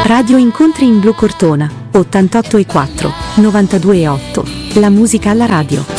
Radio Incontri in Blu Cortona, 88,4, 92,8. La musica alla radio.